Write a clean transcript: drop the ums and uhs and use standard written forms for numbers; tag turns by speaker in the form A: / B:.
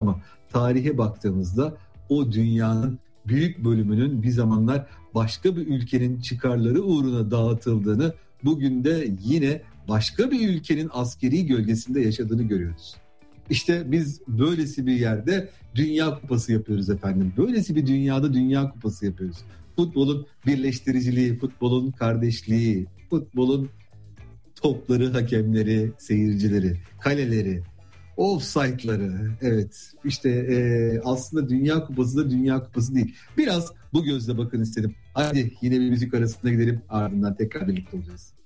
A: ama tarihe baktığımızda o dünyanın büyük bölümünün bir zamanlar başka bir ülkenin çıkarları uğruna dağıtıldığını, bugün de yine başka bir ülkenin askeri gölgesinde yaşadığını görüyoruz. İşte biz böylesi bir yerde Dünya Kupası yapıyoruz efendim. Böylesi bir dünyada Dünya Kupası yapıyoruz. Futbolun birleştiriciliği, futbolun kardeşliği, futbolun topları, hakemleri, seyircileri, kaleleri, offside'ları. Evet, işte aslında Dünya Kupası da Dünya Kupası değil. Biraz bu gözle bakın istedim. Hadi yine bir müzik arasına gidelim, ardından tekrar birlikte olacağız.